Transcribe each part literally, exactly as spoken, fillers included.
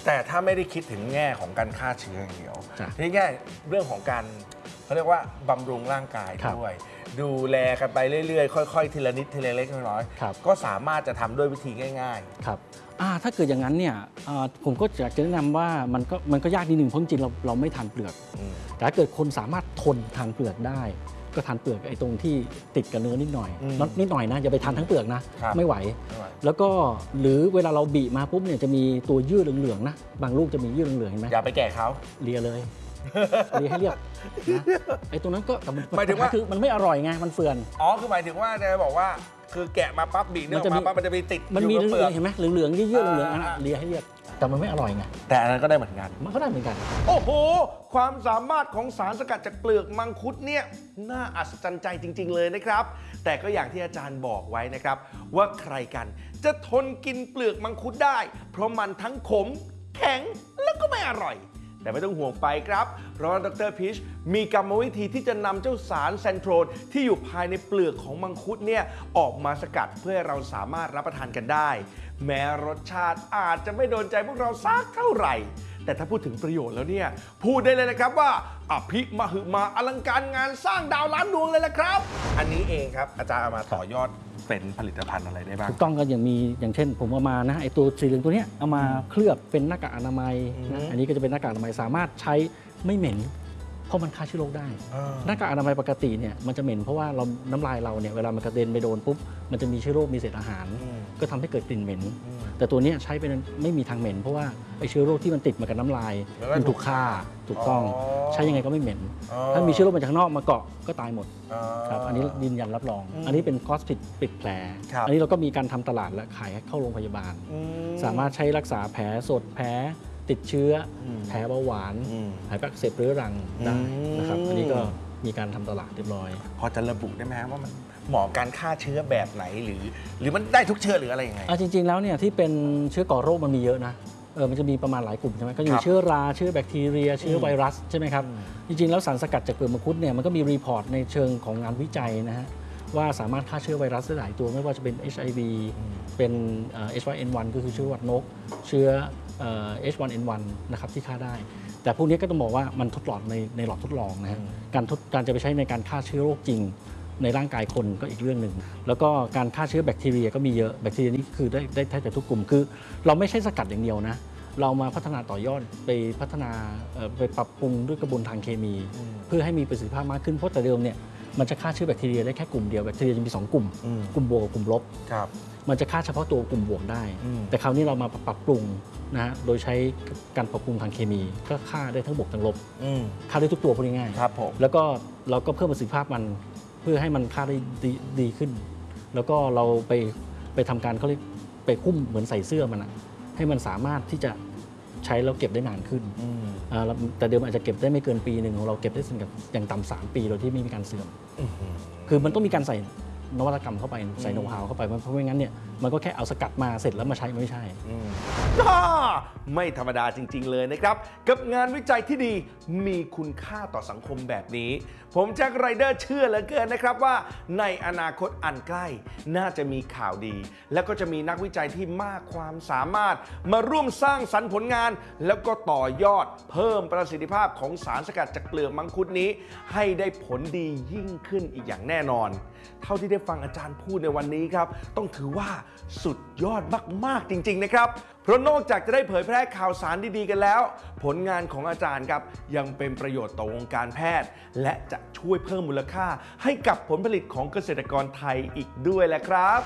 แต่ถ้าไม่ได้คิดถึงแง่ของการฆ่าเชื้ออย่างเดียวที่แง่เรื่องของการเขาเรียกว่าบำรุงร่างกายด้วยดูแลกันไปเรื่อยๆค่อยๆทีละนิดทีละเล็กน้อยก็สามารถจะทำด้วยวิธีง่ายๆครับถ้าเกิดอย่างนั้นเนี่ยผมก็อยากจะแนะนำว่ามันก็มันก็ยากนิดหนึ่งเพราะจริงเราเราไม่ทานเปลือกแต่ถ้าเกิดคนสามารถทนทานเปลือกได้ก็ทานเปลือกไอ้ตรงที่ติดกับเนื้อนิดหน่อยนิดหน่อยนะอย่าไปทานทั้งเปลือกนะไม่ไหวแล้วก็หรือเวลาเราบีมาปุ๊บเนี่ยจะมีตัวยืดเหลืองๆนะบางลูกจะมียืดเหลืองๆเห็นไหมอย่าไปแกะเขาเลียเลยเลียให้เรียบไอ้ตรงนั้นก็หมายถึงว่าคือมันไม่อร่อยไงมันเฟื่อนอ๋อคือหมายถึงว่าจะบอกว่าคือแกะมาปั๊บบีเนื้อมาปั๊บมันจะมีติดมันมีเหลืองเห็นไหมเหลืองๆยืดๆเหลืองๆอ่ะเลียให้เรียบแต่มันไม่อร่อยไงแต่อันนั้นก็ได้เหมือนกันมันก็ได้เหมือนกันโอ้โหความสามารถของสารสกัดจากเปลือกมังคุดเนี่ยน่าอัศจรรย์ใจจริงๆเลยนะครับแต่ก็อย่างที่อาจารย์บอกไว้นะครับว่าใครกันจะทนกินเปลือกมังคุดได้เพราะมันทั้งขมแข็งแล้วก็ไม่อร่อยแต่ไม่ต้องห่วงไปครับเพราะดร.พีชมีกรรมวิธีที่จะนำเจ้าสารเซนโทรลที่อยู่ภายในเปลือกของมังคุดเนี่ยออกมาสกัดเพื่อให้เราสามารถรับประทานกันได้แม้รสชาติอาจจะไม่โดนใจพวกเราสักเท่าไหร่แต่ถ้าพูดถึงประโยชน์แล้วเนี่ยพูดได้เลยนะครับว่าอภิมหึมาอลังการงานสร้างดาวล้านดวงเลยละครับอันนี้เองครับอาจารย์เอามาต่อยอดเป็นผลิตภัณฑ์อะไรได้บ้างถูกต้องก็อย่างมีอย่างเช่นผมเอามานะไอตัวสีเหลืองตัวนี้เอามาเคลือบเป็นหน้ากากอนามัยนะอันนี้ก็จะเป็นหน้ากากอนามัยสามารถใช้ไม่เหม็นเพราะมันฆ่าเชื้อโรคได้หน้ากากอนามัยปกติเนี่ยมันจะเหม็นเพราะว่าเราน้ำลายเราเนี่ยเวลามันกระเด็นไปโดนปุ๊บมันจะมีเชื้อโรคมีเศษอาหารก็ทำให้เกิดกลิ่นเหม็นแต่ตัวนี้ใช้เป็นไม่มีทางเหม็นเพราะว่าไอเชื้อโรคที่มันติดมากับน้ำลายมันถูกฆ่าถูกต้องใช้ยังไงก็ไม่เหม็นถ้ามีเชื้อโรคมาจากข้างนอกมาเกาะก็ตายหมดครับอันนี้ยืนยันรับรองอันนี้เป็นคอสปิดปิดแผลอันนี้เราก็มีการทำตลาดและขายเข้าโรงพยาบาลสามารถใช้รักษาแผลสดแผลติดเชื้อแผลเบาหวานแผลอักเสบเรื้อรังได้นะครับอันนี้ก็มีการทำตลาดเรียบร้อยพอจะระบุได้ไหมว่ามันเหมาะการฆ่าเชื้อแบบไหนหรือหรือมันได้ทุกเชื้อหรืออะไรยังไงจริงๆแล้วเนี่ยที่เป็นเชื้อก่อโรคมันมีเยอะนะเออมันจะมีประมาณหลายกลุ่มใช่ไหมก็มีเชื้อราเชื้อแบคทีเรียเชื้อไวรัสใช่ไหมครับจริงๆแล้วสารสกัดจากเปลือกมังคุดเนี่ยมันก็มีรีพอร์ตในเชิงของงานวิจัยนะฮะว่าสามารถฆ่าเชื้อไวรัสได้หลายตัวไม่ว่าจะเป็น เอช ไอ วี เป็น เอช วาย เอ็น วัน ก็คือเชื้อหวัดนกเชื้อ เอช วัน เอ็น วัน นะครับที่ฆ่าได้แต่พวกนี้ก็ต้องบอกว่ามันทดลองในในหลอดทดลองนะฮะการทดการจะไปใช้ในการฆ่าเชื้อโรคจริงในร่างกายคนก็อีกเรื่องหนึ่งแล้วก็การฆ่าเชื้อแบคทีเรียก็มีเยอะแบคทีเรียนี่คือได้ได้แทบจะทุกกลุ่มคือเราไม่ใช่สกัดอย่างเดียวนะเรามาพัฒนาต่อยอดไปพัฒนาไปปรับปรุงด้วยกระบวนทางเคมีเพื่อให้มีประสิทธิภาพมากขึ้นเพราะแต่เดิมเนี่ยมันจะฆ่าเชื้อแบคทีเรียได้แค่กลุ่มเดียวแบคทีเรียจะมีสองกลุ่มกลุ่มบวกกับกลุ่มลบมันจะฆ่าเฉพาะตัวกลุ่มบวกได้แต่คราวนี้เรามาปรับปรุงนะฮะโดยใช้การปรับปรุงทางเคมีก็ฆ่าได้ทั้งบวกทั้งลบฆ่าได้ทุกตัวพูดง่ายๆแล้วก็เราก็เพิ่มประสิทธิภาพมันเพื่อให้มันฆ่าได้ดีขึ้นแล้วก็เราไปไปทำการเขาเรียกไปหุ้มเหมือนใส่เสื้อมันให้มันสามารถที่จะใช้แล้วเก็บได้นานขึ้นแต่เดิมอาจจะเก็บได้ไม่เกินปีหนึ่งของเราเก็บได้ถึงกับอย่างต่ำสามปีโดยที่ไม่มีการเสื่อมคือมันต้องมีการใส่นวัตกรรมเข้าไปใส่โน้ตฮาวเข้าไปเพราะไม่งั้นเนี่ยมันก็แค่เอาสกัดมาเสร็จแล้วมาใช้ไม่ใช่ไม่ธรรมดาจริงๆเลยนะครับกับงานวิจัยที่ดีมีคุณค่าต่อสังคมแบบนี้ผมแจ็คไรเดอร์เชื่อเหลือเกินนะครับว่าในอนาคตอันใกล้น่าจะมีข่าวดีแล้วก็จะมีนักวิจัยที่มากความสามารถมาร่วมสร้างสรรค์ผลงานแล้วก็ต่อยอดเพิ่มประสิทธิภาพของสารสกัดจากเปลือกมังคุดนี้ให้ได้ผลดียิ่งขึ้นอีกอย่างแน่นอนเท่าที่ได้ฟังอาจารย์พูดในวันนี้ครับต้องถือว่าสุดยอดมากๆจริงๆนะครับเพราะนอกจากจะได้เผยแพร่ข่าวสารดีๆกันแล้วผลงานของอาจารย์ครับยังเป็นประโยชน์ต่อวงการแพทย์และจะช่วยเพิ่มมูลค่าให้กับผลผลิตของเกษตรกรไทยอีกด้วยแหละครับ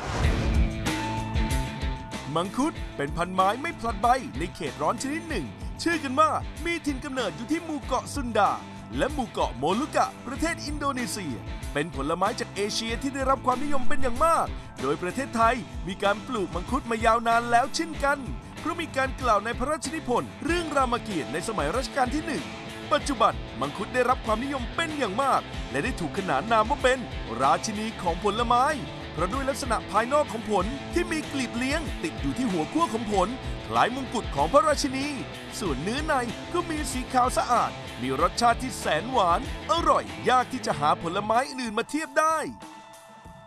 มังคุดเป็นพันไม้ไม่พลัดใบในเขตร้อนชนิดหนึ่งเชื่อกันว่ามีถิ่นกำเนิดอยู่ที่หมู่เกาะซุนดาและหมู่เกาะโมลุกะประเทศอินโดนีเซียเป็นผลไม้จากเอเชียที่ได้รับความนิยมเป็นอย่างมากโดยประเทศไทยมีการปลูกมังคุดมายาวนานแล้วเช่นกันเพราะมีการกล่าวในพระราชนิพนธ์เรื่องรามเกียรติ์ในสมัยรัชกาลที่หนึ่งปัจจุบันมังคุดได้รับความนิยมเป็นอย่างมากและได้ถูกขนานนามว่าเป็นราชินีของผลไม้เพราะด้วยลักษณะภายนอกของผลที่มีกลีบเลี้ยงติดอยู่ที่หัวขั้วของผลคล้ายมงกุฎของพระราชินีส่วนเนื้อในก็มีสีขาวสะอาดมีรสชาติที่แสนหวานอร่อยยากที่จะหาผลไม้อื่นมาเทียบได้